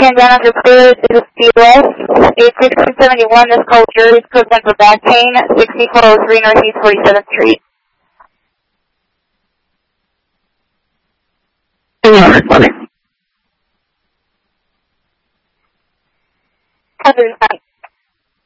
came down under stairs. This is BOS. It's 1671. This call Jerry's code for back pain. 6403 Northeast 47th Street. Funny.